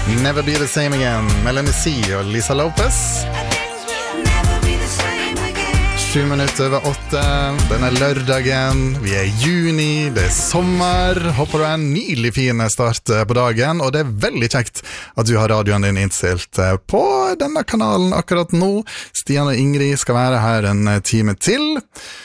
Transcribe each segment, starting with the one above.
Never Be The Same Again, Melanie C og Lisa Lopez. 7 minutter over 8, denne lørdagen, vi I juni, det sommer, håper du en nydelig fin start på dagen, og det veldig kjekt at du har radioen din innstilt på denne kanalen akkurat nå. Stian og Ingrid skal være her en time til.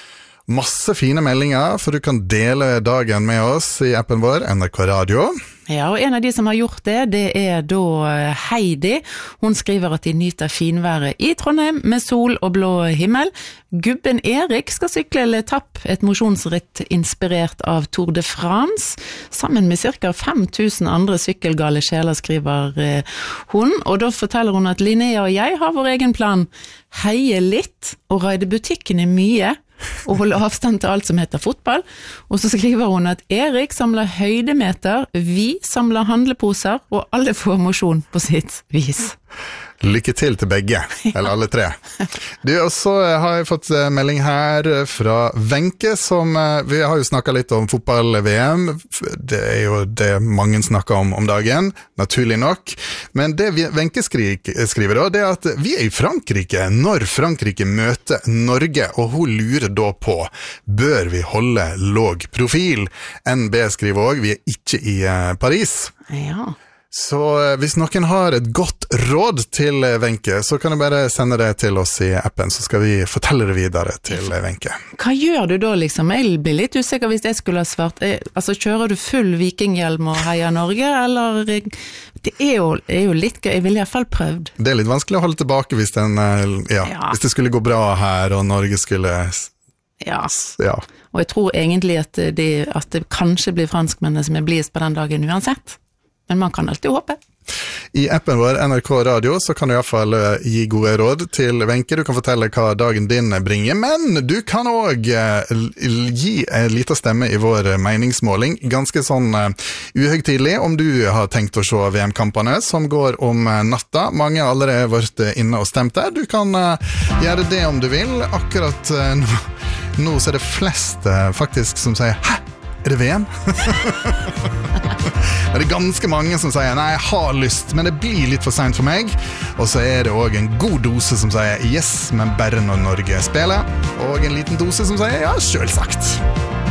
Masse fine meldinger, for du kan dele dagen med oss I appen vår, NRK Radio. Ja, og en av de som har gjort det da Heidi. Hun skriver at de nyter finværet I Trondheim med sol og blå himmel. Gubben Erik skal sykle eller etapp, et mosjonsritt inspirert av Tour de France, sammen med cirka 5000 andre sykkelgale sjeler, skriver hun. Og da forteller hun at Linnea og jeg har vår egen plan. Heie litt og raide butikkene mye, og holde avstand til alt som heter fotball. Og så skriver hun at Erik samler høydemeter, vi samler handleposer, og alle får mosjon på sitt vis. Lykke til begge, eller alle tre. Du, og så har jeg fått melding her fra Wenche, som vi har jo snakket litt om fotball-VM. Det jo det mange snakker om dagen, naturlig nok. Men det Wenche skriver da, det at vi I Frankrike når Frankrike møter Norge, og hun lurer da på, bør vi holde låg profil? NB skriver også, vi ikke I Paris. Ja. Så hvis noen har et godt råd til Wenche, så kan du bare sende det til oss I appen, så skal vi fortelle det videre til Wenche. Hva gjør du da liksom? Jeg blir litt usikker hvis jeg skulle ha svart. Altså, kjører du full vikinghjelm og heier Norge, eller det jo litt gøy, jeg vil I hvert fall prøvd. Det litt vanskelig å holde tilbake hvis hvis det skulle gå bra her, og Norge skulle... Ja. Og jeg tror egentlig at det kanskje blir franskmennene som blidest på den dagen uansett. Men man kan alltid håpe. I appen vår NRK Radio så kan du I hvert fall gi gode råd til Wenche. Du kan fortelle hva dagen din bringer, men du kan også gi en liten stemme I vår meningsmåling, ganske sånn uhøytidelig, om du har tenkt å se VM-kampene som går om natta. Mange har allerede vært inne og stemt der. Du kan gjøre det om du vil. Akkurat nå så det flest faktisk som sier, hæ? Det VM? Det ganske mange som sier, nei, jeg har lyst, men det blir litt for sent for meg. Og så det også en god dose som sier, yes, men bare når Norge spiller. Og en liten dose som sier, ja, selvsagt.